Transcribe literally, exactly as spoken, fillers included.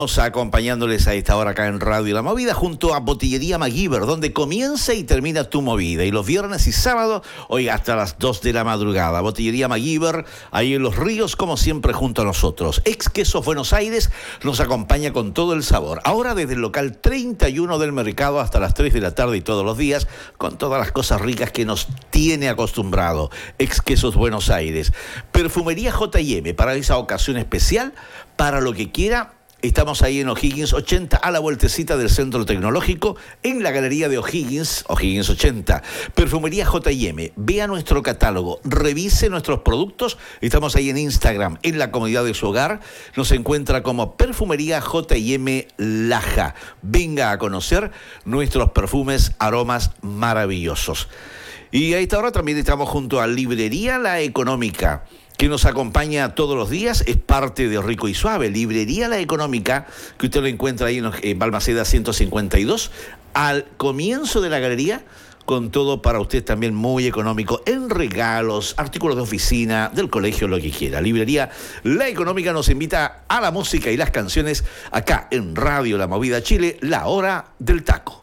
Acompañándoles a esta hora acá en Radio La Movida junto a Botillería MacGyver, donde comienza y termina tu movida. Y los viernes y sábados, hoy hasta las dos de la madrugada. Botillería MacGyver, ahí en Los Ríos, como siempre, junto a nosotros. Ex Quesos Buenos Aires nos acompaña con todo el sabor. Ahora desde el local treinta y uno del Mercado hasta las tres de la tarde y todos los días, con todas las cosas ricas que nos tiene acostumbrado. Ex Quesos Buenos Aires. Perfumería J y M, para esa ocasión especial, para lo que quiera. Estamos ahí en O'Higgins ochenta, a la vueltecita del Centro Tecnológico, en la Galería de O'Higgins, O'Higgins ochenta. Perfumería J y M, vea nuestro catálogo, revise nuestros productos. Estamos ahí en Instagram, en la comodidad de su hogar. Nos encuentra como Perfumería J y M Laja. Venga a conocer nuestros perfumes, aromas maravillosos. Y a esta hora también estamos junto a Librería La Económica, que nos acompaña todos los días, es parte de Rico y Suave. Librería La Económica, que usted lo encuentra ahí en, en Balmaceda ciento cincuenta y dos, al comienzo de la galería, con todo para usted también muy económico, en regalos, artículos de oficina, del colegio, lo que quiera. Librería La Económica nos invita a la música y las canciones acá en Radio La Movida Chile, la hora del taco.